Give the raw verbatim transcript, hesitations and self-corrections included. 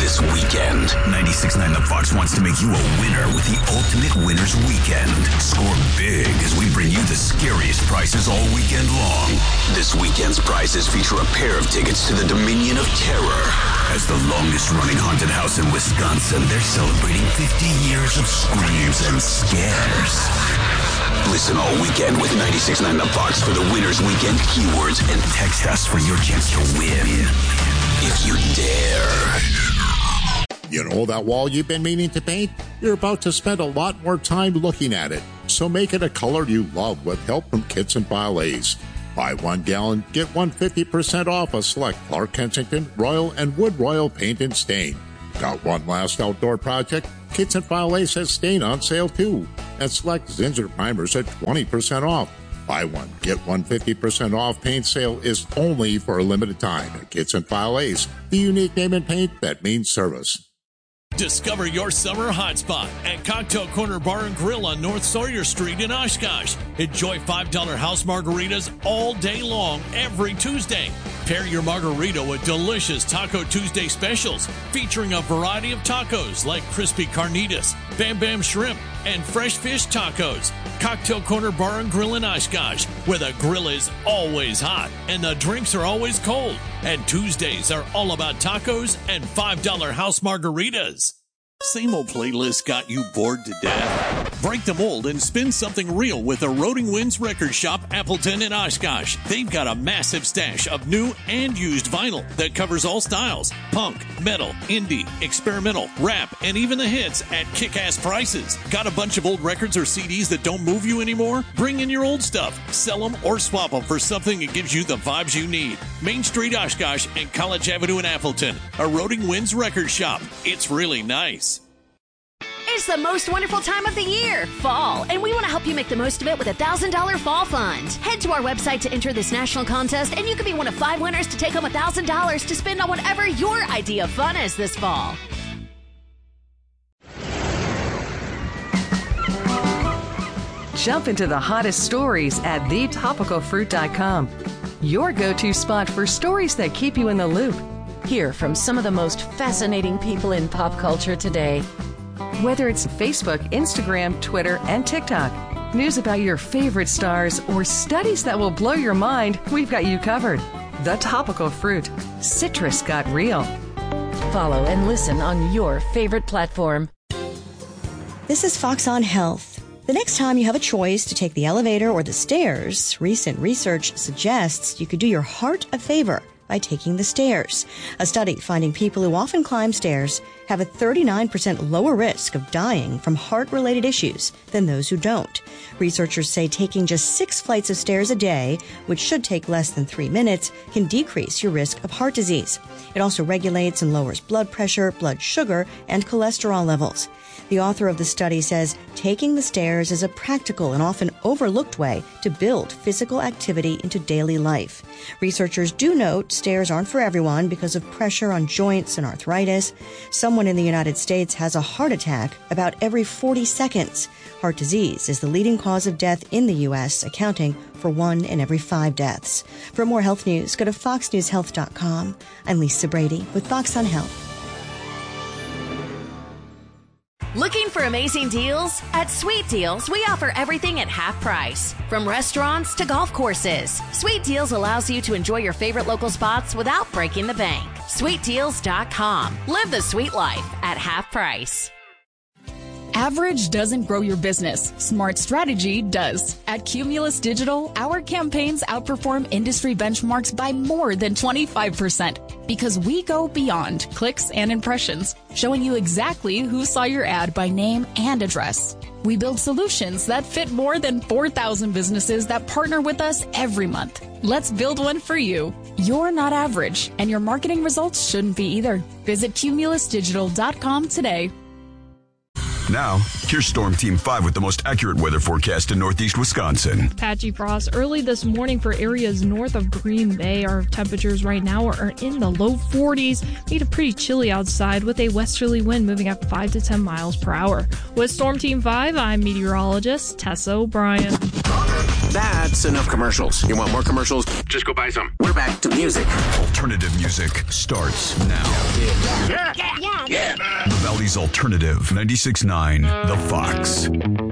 this weekend. ninety-six point nine The Fox wants to make you a winner with the ultimate winner's weekend. Score big as we bring you the scariest prizes all weekend long. This weekend's prizes feature a pair of tickets to the Dominion of Terror. As the longest-running haunted house in Wisconsin, they're celebrating fifty years of screams and scares. Listen all weekend with ninety-six point nine The Fox for the winner's weekend keywords and text us for your chance to win. If you dare. You know that wall you've been meaning to paint? You're about to spend a lot more time looking at it. So make it a color you love with help from Kits and File Ace. Buy one gallon, get one fifty percent off a select Clark Kensington, Royal, and Wood Royal paint and stain. Got one last outdoor project? Kits and File Ace has stain on sale too. And select Zinsser primers at twenty percent off. Buy one, get one fifty percent off paint sale is only for a limited time at Kits and File Ace, the unique name in paint that means service. Discover your summer hotspot at Cocktail Corner Bar and Grill on North Sawyer Street in Oshkosh. Enjoy five dollar house margaritas all day long every Tuesday. Pair your margarita with delicious Taco Tuesday specials featuring a variety of tacos like crispy carnitas, Bam Bam shrimp, and fresh fish tacos. Cocktail Corner Bar and Grill in Oshkosh, where the grill is always hot and the drinks are always cold. And Tuesdays are all about tacos and five dollar house margaritas. Same old playlist got you bored to death? Break the mold and spin something real with the Roding Winds Record Shop, Appleton and Oshkosh. They've got a massive stash of new and used vinyl that covers all styles: punk, metal, indie, experimental, rap, and even the hits at kick-ass prices. Got a bunch of old records or C Ds that don't move you anymore? Bring in your old stuff, sell them, or swap them for something that gives you the vibes you need. Main Street, Oshkosh, and College Avenue in Appleton. A Roding Winds Record Shop. It's really nice. It's the most wonderful time of the year, fall, and we want to help you make the most of it with a one thousand dollars Fall Fund. Head to our website to enter this national contest, and you could be one of five winners to take home one thousand dollars to spend on whatever your idea of fun is this fall. Jump into the hottest stories at the topical fruit dot com. Your go-to spot for stories that keep you in the loop. Hear from some of the most fascinating people in pop culture today. Whether it's Facebook, Instagram, Twitter, and TikTok, news about your favorite stars, or studies that will blow your mind, we've got you covered. The Topical Fruit. Citrus got real. Follow and listen on your favorite platform. This is Fox on Health. The next time you have a choice to take the elevator or the stairs, recent research suggests you could do your heart a favor by taking the stairs. A study finding people who often climb stairs have a thirty-nine percent lower risk of dying from heart-related issues than those who don't. Researchers say taking just six flights of stairs a day, which should take less than three minutes, can decrease your risk of heart disease. It also regulates and lowers blood pressure, blood sugar, and cholesterol levels. The author of the study says taking the stairs is a practical and often overlooked way to build physical activity into daily life. Researchers do note stairs aren't for everyone because of pressure on joints and arthritis. Someone in the United States has a heart attack about every forty seconds. Heart disease is the leading cause of death in the U S, accounting for one in every five deaths. For more health news, go to fox news health dot com. I'm Lisa Brady with Fox on Health. Looking for amazing deals? At Sweet Deals, we offer everything at half price. From restaurants to golf courses, Sweet Deals allows you to enjoy your favorite local spots without breaking the bank. sweet deals dot com. Live the sweet life at half price. Average doesn't grow your business. Smart strategy does. At Cumulus Digital, our campaigns outperform industry benchmarks by more than twenty-five percent because we go beyond clicks and impressions, showing you exactly who saw your ad by name and address. We build solutions that fit more than four thousand businesses that partner with us every month. Let's build one for you. You're not average, and your marketing results shouldn't be either. Visit cumulus digital dot com today. Now, here's Storm Team five with the most accurate weather forecast in northeast Wisconsin. Patchy frost early this morning for areas north of Green Bay. Our temperatures right now are in the low forties. Made it pretty chilly outside with a westerly wind moving at five to ten miles per hour. With Storm Team five, I'm meteorologist Tessa O'Brien. That's enough commercials. You want more commercials? Just go buy some. We're back to music. Alternative music starts now. Yeah, yeah, yeah. Valley's alternative. ninety-six point nine The Fox.